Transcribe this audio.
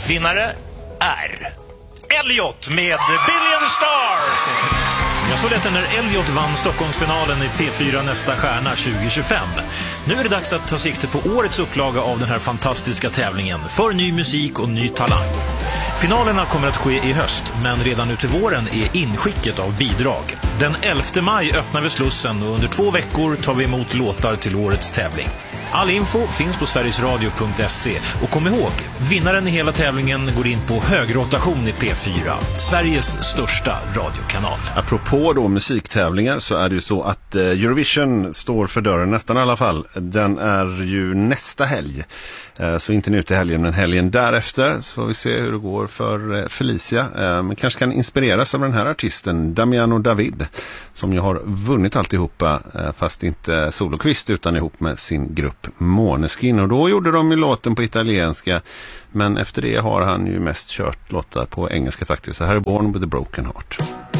Vinnare är Elliot med Billion Stars. Jag såg detta när Elliot vann Stockholmsfinalen i P4 Nästa stjärna 2025. Nu är det dags att ta sikte på årets upplaga av den här fantastiska tävlingen för ny musik och ny talang. Finalerna kommer att ske i höst, men redan nu till våren är inskicket av bidrag. Den 11 maj öppnar vi Slussen och under 2 veckor tar vi emot låtar till årets tävling. All info finns på sverigesradio.se och kom ihåg, vinnaren i hela tävlingen går in på högrotation i P4, Sveriges största radiokanal. Apropå då musiktävlingar så är det ju så att Eurovision står för dörren nästan i alla fall. Den är ju nästa helg. Så inte nu till helgen, men helgen därefter så får vi se hur det går för Felicia. Men kanske kan inspireras av den här artisten Damiano David som ju har vunnit alltihopa, fast inte solokvist utan ihop med sin grupp Måneskin. Och då gjorde de ju låten på italienska, men efter det har han ju mest kört låtar på engelska faktiskt. Så här är Born with a Broken Heart.